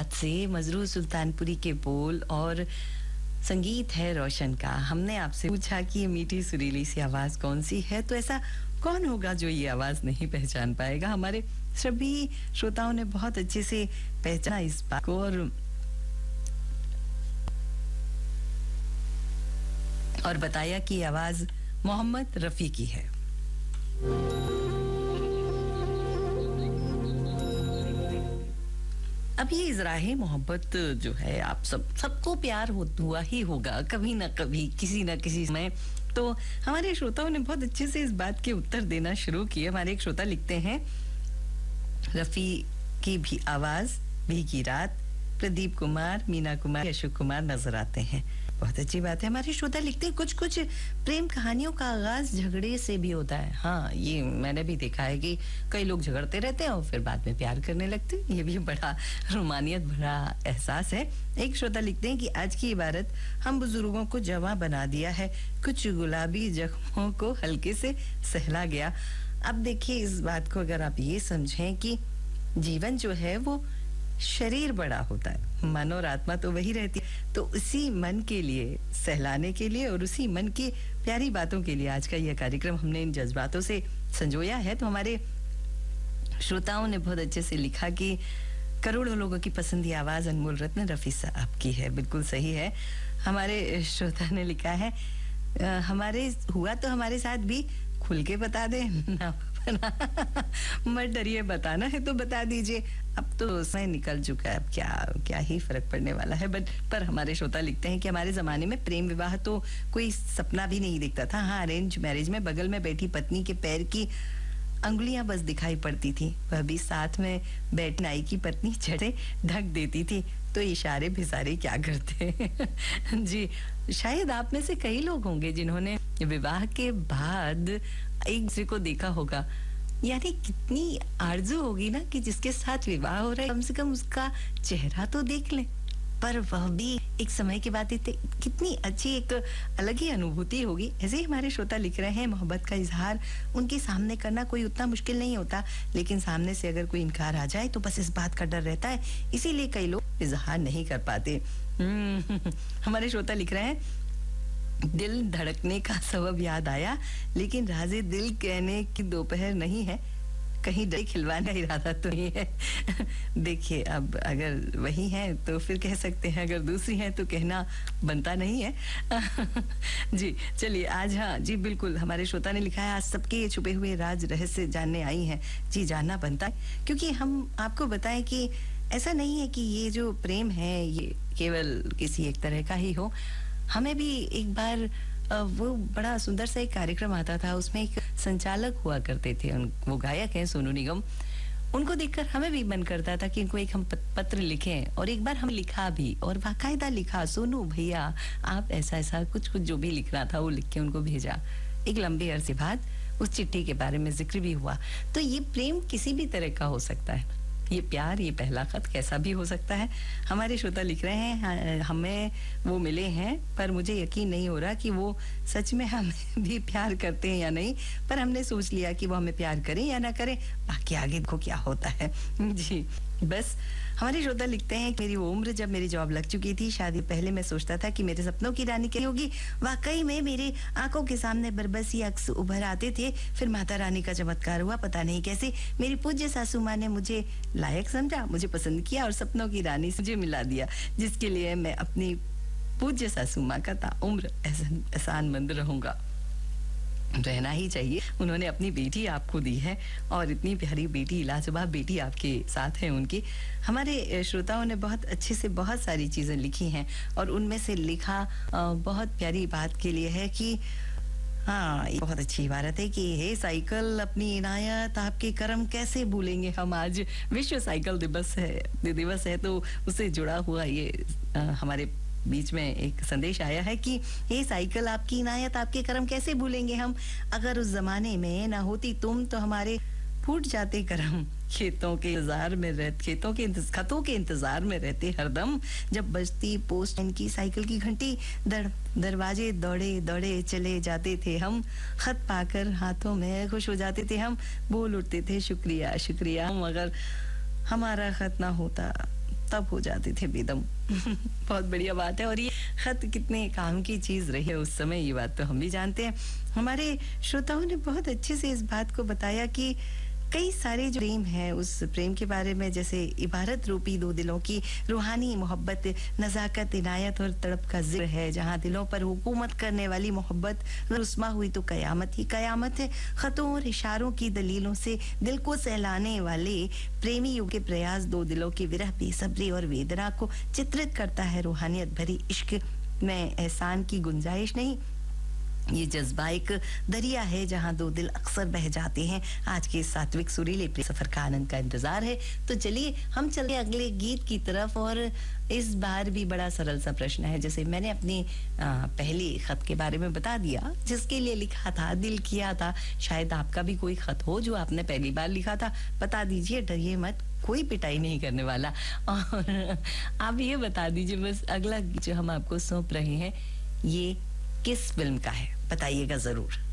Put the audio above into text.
से मजरूह सुल्तानपुरी के बोल और संगीत है रोशन का। हमने आपसे पूछा कि ये मीठी सुरीली सी आवाज कौन सी है, तो ऐसा कौन होगा जो ये आवाज नहीं पहचान पाएगा। हमारे सभी श्रोताओं ने बहुत अच्छे से पहचाना इस बात को और बताया कि ये आवाज मोहम्मद रफी की है। अब ये इज़राहे मोहब्बत जो है आप सबको प्यार हुआ ही होगा कभी ना कभी किसी ना किसी समय। तो हमारे श्रोताओं ने बहुत अच्छे से इस बात के उत्तर देना शुरू किए। हमारे एक श्रोता लिखते हैं, रफी की भी आवाज, भीगी रात, प्रदीप कुमार, मीना कुमार, अशोक कुमार नजर आते हैं। बहुत अच्छी बात है। हमारे श्रोता लिखते हैं, कुछ कुछ प्रेम कहानियों का आगाज झगड़े से भी होता है। हाँ, ये मैंने भी देखा है कि कई लोग झगड़ते रहते हैं और फिर बाद में प्यार करने लगते हैं। ये भी बड़ा रोमानियत भरा एहसास है। एक श्रोता लिखते हैं कि आज की इबारत हम बुजुर्गों को जवां बना दिया है, कुछ गुलाबी जख्मों को हल्के से सहला गया। अब देखिए, इस बात को अगर आप ये समझें कि जीवन जो है वो शरीर बड़ा होता है, मन और आत्मा तो वही रहती है। तो उसी मन के लिए, सहलाने के लिए और उसी मन की प्यारी बातों के लिए आज का यह कार्यक्रम हमने इन जज्बातों से संजोया है। तो हमारे श्रोताओं ने बहुत अच्छे से लिखा कि करोड़ों लोगों की पसंदीदा आवाज अनमोल रत्न रफी साहब की है। बिल्कुल सही है। हमारे श्रोता ने लिखा है, हमारे हुआ तो हमारे साथ भी, खुल के बता दे ना मत डरिए, बताना है तो बता दीजिए। अब तो समय निकल चुका है, अब क्या ही फर्क पड़ने वाला है। पर हमारे श्रोता लिखते हैं कि हमारे जमाने में प्रेम विवाह तो कोई सपना भी नहीं दिखता था। हाँ, अरेंज मैरिज में बगल में बैठी पत्नी के पैर की अंगुलियां बस दिखाई पड़ती थी, वह भी साथ में बैठ नाई की पत्नी चढ़े ढक देती थी, तो इशारे भिसारे क्या करते। जी, शायद आप में से कई लोग होंगे जिन्होंने विवाह के बाद एक दूसरे को देखा होगा। यानी कितनी आरज़ू होगी ना कि जिसके साथ विवाह हो रहा है कम से कम उसका चेहरा तो देख लें। पर वह भी एक समय के बाद कितनी अच्छी एक अलग ही अनुभूति होगी। ऐसे ही हमारे श्रोता लिख रहे हैं, मोहब्बत का इजहार उनके सामने करना कोई उतना मुश्किल नहीं होता, लेकिन सामने से अगर कोई इनकार आ जाए तो बस इस बात का डर रहता है, इसीलिए कई लोग इजहार नहीं कर पाते। हमारे श्रोता लिख रहे हैं, दिल धड़कने का सबब याद आया, लेकिन राज़े दिल कहने की दोपहर नहीं है, कहीं डर खिलवाने का इरादा तो नहीं है। देखिए, अब अगर वही है तो फिर कह सकते हैं, अगर दूसरी है तो कहना बनता नहीं है। जी चलिए, आज हाँ जी बिल्कुल, हमारे श्रोता ने लिखा है, आज सबके छुपे हुए राज रहस्य जानने आई हैं। जी, जानना बनता है, क्योंकि हम आपको बताएं कि ऐसा नहीं है कि ये जो प्रेम है ये केवल किसी एक तरह का ही हो। हमें भी एक बार वो बड़ा सुंदर सा एक कार्यक्रम आता था, उसमें एक संचालक हुआ करते थे, वो गायक हैं सोनू निगम। उनको देखकर हमें भी मन करता था कि इनको एक हम पत्र लिखें, और एक बार हम लिखा भी, और बाकायदा लिखा, सोनू भैया आप ऐसा ऐसा कुछ जो भी लिखना था वो लिख के उनको भेजा। एक लंबे अरसे बाद उस चिट्ठी के बारे में जिक्र भी हुआ। तो ये प्रेम किसी भी तरह का हो सकता है, ये प्यार, ये पहला खत कैसा भी हो सकता है। हमारे श्रोता लिख रहे हैं, हमें वो मिले हैं पर मुझे यकीन नहीं हो रहा कि वो सच में हमें भी प्यार करते हैं या नहीं, पर हमने सोच लिया कि वो हमें प्यार करें या ना करें, बाकी आगे देखो क्या होता है। जी बस। हमारे श्रोता लिखते हैं, मेरी वो उम्र जब मेरी जॉब लग चुकी थी, शादी पहले मैं सोचता था कि मेरे सपनों की रानी क्या होगी। वाकई में मेरे आंखों के सामने बरबसी अक्स उभर आते थे। फिर माता रानी का चमत्कार हुआ, पता नहीं कैसे मेरी पूज्य सासू माँ ने मुझे लायक समझा, मुझे पसंद किया और सपनों की रानी से मुझे मिला दिया, जिसके लिए मैं अपनी पूज्य सासू माँ का ताउम्र एहसानमंद रहूंगा। रहना ही चाहिए। उन्होंने अपनी बेटी आपको दी है, और इतनी प्यारी बेटी, लाजवाब बेटी आपके साथ है उनकी। हमारे श्रोताओं ने बहुत अच्छे से बहुत सारी चीज़ें लिखी हैं, और उनमें से लिखा बहुत प्यारी बात के लिए है कि हाँ, ये बहुत अच्छी इबारत है कि हे साइकिल अपनी इनायत आपके कर्म कैसे भूलेंगे हम। आज विश्व साइकिल दिवस है, तो उससे जुड़ा हुआ ये हमारे बीच में एक संदेश आया है कि हे साइकिल आपकी इनायत आपके कर्म कैसे भूलेंगे हम। अगर उस जमाने में ना होती तुम तो हमारे फूट जाते कर्म। खतों के इंतजार में रहते हरदम, जब बजती पोस्ट की साइकिल की घंटी, दरवाजे दौड़े दौड़े चले जाते थे हम। खत पाकर हाथों में खुश हो जाते थे हम, बोल उठते थे शुक्रिया शुक्रिया। हम अगर हमारा खत ना होता तब हो जाते थे बेदम। बहुत बढ़िया बात है। और ये खत कितने काम की चीज रही है उस समय, ये बात तो हम भी जानते हैं। हमारे श्रोताओं ने बहुत अच्छे से इस बात को बताया कि कई सारे जो प्रेम है, उस प्रेम के बारे में, जैसे इबारत रूपी दो दिलों की रूहानी मोहब्बत, नजाकत, इनायत और तड़प का जिक्र है, जहां दिलों पर हुकूमत करने वाली मोहब्बत रुस्मा हुई तो कयामत ही कयामत है। खतों और इशारों की दलीलों से दिल को सहलाने वाले प्रेमियों के प्रयास दो दिलों की विरह, बेसब्री और वेदना को चित्रित करता है। रूहानियत भरी इश्क में एहसान की गुंजाइश नहीं, ये जज्बा एक दरिया है जहां दो दिल अक्सर बह जाते हैं। आज के सात्विक सुरीले सफर का आनंद का इंतजार है, तो चलिए हम चले अगले गीत की तरफ। और इस बार भी बड़ा सरल सा प्रश्न है, जैसे मैंने अपनी पहली खत के बारे में बता दिया, जिसके लिए लिखा था, दिल किया था। शायद आपका भी कोई खत हो जो आपने पहली बार लिखा था, बता दीजिए, डरिए मत, कोई पिटाई नहीं करने वाला। और आप ये बता दीजिए बस, अगला जो हम आपको सौंप रहे हैं ये किस फिल्म का है, बताइएगा जरूर।